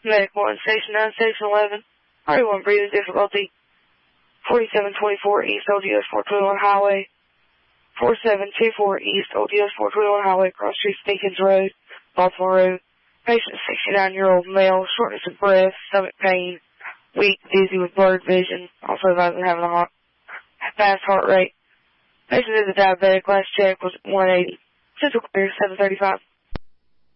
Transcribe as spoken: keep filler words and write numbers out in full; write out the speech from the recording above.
Medic one, Station nine, Station eleven. Party one, breathing difficulty. forty-seven twenty-four East O D S four twenty-one Highway. forty-seven twenty-four East O D S four twenty-one Highway, Cross Street, Steakins Road, Baltimore Road. Patient sixty-nine-year-old male, shortness of breath, stomach pain, weak, dizzy with blurred vision. Also advising having a heart, fast heart rate. Patient is a diabetic. Last check was one eighty. Central clear, seven thirty-five.